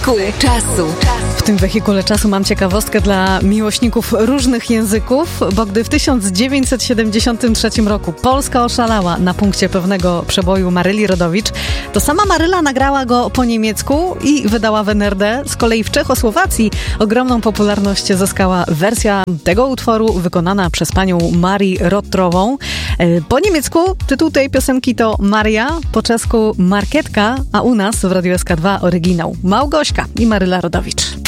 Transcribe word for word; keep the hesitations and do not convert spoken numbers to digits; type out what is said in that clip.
Wehikuł czasu. W tym wehikule czasu mam ciekawostkę dla miłośników różnych języków, bo gdy w tysiąc dziewięćset siedemdziesiątym trzecim roku Polska oszalała na punkcie pewnego przeboju Maryli Rodowicz, to sama Maryla nagrała go po niemiecku i wydała w en er de. Z kolei w Czechosłowacji ogromną popularność zyskała wersja tego utworu wykonana przez panią Marię Rotrową. Po niemiecku tytuł tej piosenki to Maria, po czesku Marketka, a u nas w Radiu S K dwa oryginał Małgośka i Maryla Rodowicz.